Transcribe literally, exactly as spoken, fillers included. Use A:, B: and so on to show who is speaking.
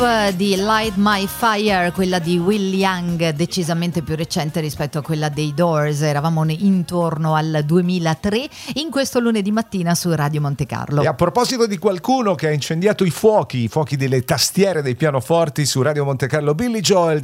A: Di Light My Fire, quella di Will Young, decisamente più recente rispetto a quella dei Doors. Eravamo intorno al duemilatré in questo lunedì mattina su Radio Monte Carlo.
B: E a proposito di qualcuno che ha incendiato i fuochi, i fuochi delle tastiere dei pianoforti su Radio Monte Carlo, Billy Joel